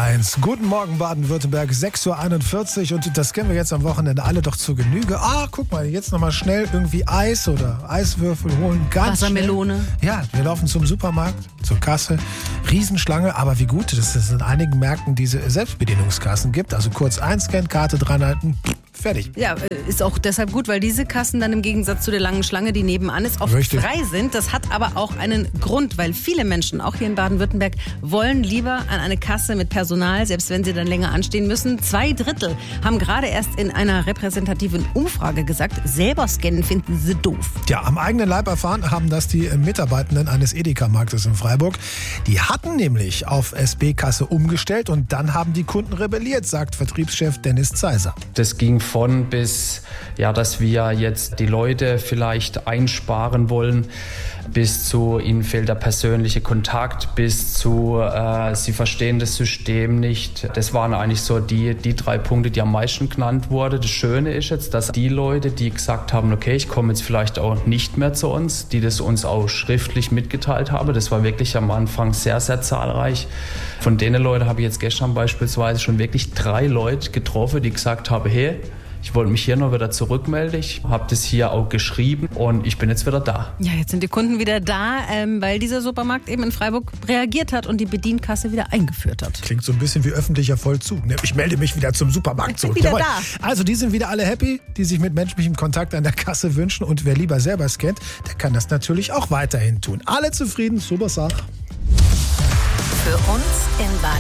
1. Guten Morgen Baden-Württemberg, 6.41 Uhr und das kennen wir jetzt am Wochenende alle doch zur Genüge. Guck mal, jetzt nochmal schnell irgendwie Eis oder Eiswürfel holen. Ganz Wassermelone. Schnell. Ja, wir laufen zum Supermarkt, zur Kasse. Riesenschlange, aber wie gut, dass es in einigen Märkten diese Selbstbedienungskassen gibt. Also kurz einscannen, Karte dran halten, fertig. Ja, ist auch deshalb gut, weil diese Kassen dann im Gegensatz zu der langen Schlange, die nebenan ist, oft Richtig. frei sind. Das hat aber auch einen Grund, weil viele Menschen, auch hier in Baden-Württemberg, wollen lieber an eine Kasse mit Personal, selbst wenn sie dann länger anstehen müssen. 2/3 haben gerade erst in einer repräsentativen Umfrage gesagt, selber scannen finden sie doof. Ja, am eigenen Leib erfahren haben das die Mitarbeitenden eines Edeka-Marktes in Freiburg. Die hatten nämlich auf SB-Kasse umgestellt und dann haben die Kunden rebelliert, sagt Vertriebschef Dennis Zeiser. Das ging von bis, dass wir jetzt die Leute vielleicht einsparen wollen, bis zu ihnen fehlt der persönliche Kontakt, bis zu sie verstehen das System nicht. Das waren eigentlich so die 3 Punkte, die am meisten genannt wurden. Das Schöne ist jetzt, dass die Leute, die gesagt haben, okay, ich komme jetzt vielleicht auch nicht mehr zu uns, die das uns auch schriftlich mitgeteilt haben, das war wirklich am Anfang sehr, sehr zahlreich. Von denen Leuten habe ich jetzt gestern beispielsweise schon wirklich 3 Leute getroffen, die gesagt haben, hey, ich wollte mich hier noch wieder zurückmelden. Ich habe das hier auch geschrieben und ich bin jetzt wieder da. Ja, jetzt sind die Kunden wieder da, weil dieser Supermarkt eben in Freiburg reagiert hat und die Bedienkasse wieder eingeführt hat. Klingt so ein bisschen wie öffentlicher Vollzug. Ne? Ich melde mich wieder zum Supermarkt zurück. Ich bin wieder Jawohl. da. Also die sind wieder alle happy, die sich mit menschlichem Kontakt an der Kasse wünschen. Und wer lieber selber scannt, der kann das natürlich auch weiterhin tun. Alle zufrieden, super Sache. Für uns in Baden